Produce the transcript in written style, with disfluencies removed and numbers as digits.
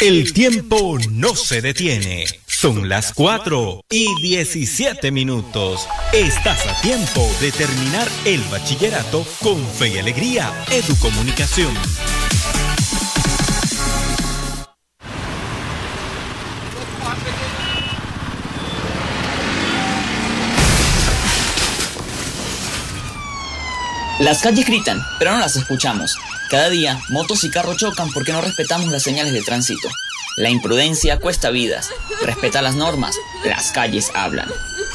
El tiempo no se detiene. Son las 4:17. Estás a tiempo de terminar el bachillerato con fe y alegría. Educomunicación. Las calles gritan, pero no las escuchamos. Cada día, motos y carros chocan porque no respetamos las señales de tránsito. La imprudencia cuesta vidas. Respeta las normas. Las calles hablan.